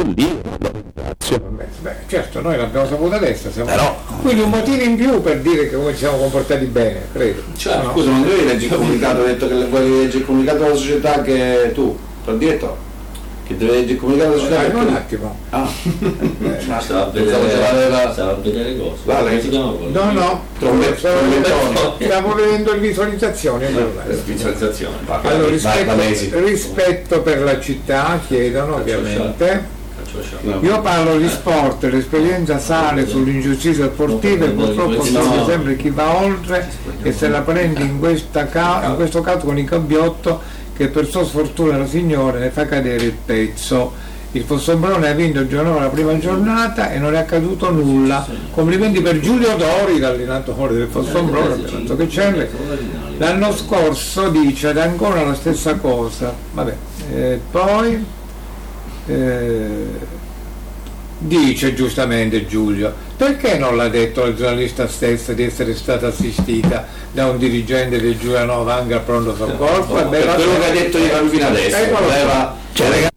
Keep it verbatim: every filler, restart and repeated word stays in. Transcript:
follia, lo ringrazio. Beh, beh, certo, noi l'abbiamo saputo adesso, siamo... Però- quindi un motivo in più per dire che come ci siamo comportati bene, credo. Cioè, No? scusa, non devi leggere il comunicato, hai detto che vuoi leggere il comunicato della società che tu, ti ho detto? Che devi leggere il comunicato della società Dai, che un tu? attimo. Ah, Ma stava a pensavo vedere, che valeva- stava a vedere cose. Vale. Come si chiama quello? No, no, Trombetta- stavo trombettone. vedendo, stavo vedendo le visualizzazioni. Visualizzazione. Allora, rispetto, Valesi. rispetto per la città chiedono ovviamente. No. Io parlo di sport, l'esperienza sale sull'ingiustizia sportiva e purtroppo scopre sempre chi va oltre e se la prende in, questa ca- in questo caso con il cambiotto che per sua sfortuna la signora ne fa cadere il pezzo. Il Fossombrone ha vinto il giorno la prima giornata e non è accaduto nulla. Complimenti per Giulio Dori, l'allenatore del Fossombrone, penso che c'è. L'anno scorso dice ed ancora la stessa cosa. Vabbè, eh, poi eh, dice giustamente Giulio, perché non l'ha detto la giornalista stessa di essere stata assistita da un dirigente del Giulianova anche al pronto soccorso? Per quello che ha detto io fino adesso, Eh, quello so. voleva- cioè,